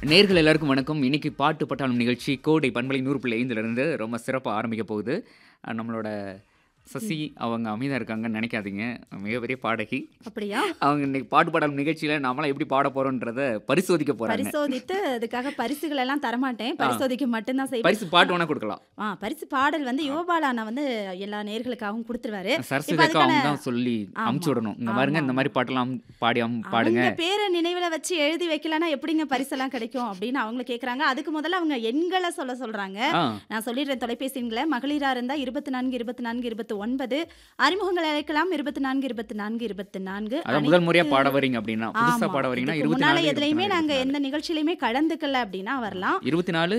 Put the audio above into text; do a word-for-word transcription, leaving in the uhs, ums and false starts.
நேயர்கள் எல்லாருக்கும் வணக்கம். இன்னைக்கு பாட்டு பட்டாளம் நிகழ்ச்சி கோடை பண்பலை நூறு புள்ளி ஐந்திலிருந்து ரொம்ப சிறப்பா ஆரம்பிக்க போகுது. அ நம்மளோட சசி ம். அவங்க அமைதியா இருக்காங்கன்னு நினைக்காதீங்க. மிகப்பெரிய பாடகி. அப்படியா? அவங்க இன்னைக்கு பாட்டு பாடல் நிகழ்ச்சியில நாமலாம் எப்படி பாட போறோம்ன்றத பரிசோதிக்க போறாங்க. பரிசோதித்து அதுக்காக பரிசுகள் எல்லாம் தரமாட்டேன். ஆ. பரிசோதிக்க மட்டும் தான் செய்வேன். பரிசு பாட்டு வேணா கொடுக்கலாம். ஆ பரிசு பாடல் வந்து ஆ. யுவபாலா அண்ணா வந்து எல்லா நேயர்களுக்காகவும் குடுத்துருவாரு. சரஸ்வதி இப்ப அக்கா அதுக்கான அவங்க தான் சொல்லி அமுச்சு ஆமா. விடணும். இங்க ஆமா, பாருங்க இந்த ஆமா. மாதிரி பாட்டெல்லாம் பாடி அம் பாடுங்க. அவங்க பேர நினைவுல வச்சு எழுதி வைக்கலன்னா எப்படிங்க பரிசெல்லாம் கிடைக்கும் அப்படின்னு அவங்க கேக்குறாங்க. அதுக்கு முதல்ல அவங்க எண்கள சொல்ல சொல்றாங்க. ஆ. நான் சொல்லிடுறேன் தொலைபேசி எண்கள. மகளிரா இருந்தா இருபத்தி நான்கு இருபத்தி நான்கு இருபத்தி ஒன்பது அறிமுகங்கள் அழைக்கலாம் இருபத்தி நான்கு இருபத்தி நான்கு இருபத்தி நான்கு அதான் முதல் முறையா அனைத்து பாட வரீங்க அப்படின்னா, புதுசா ஆமா. பாட வரீங்கன்னா இதுக்கு முன்னால இருபத்தி நான்கு எதுலயுமே இருபத்தி நான்கு நாங்க இருபத்தி நான்கு எந்த நிகழ்ச்சியிலயுமே கலந்துக்கல அப்படின்னா வரலாம். இருபத்தி நான்கு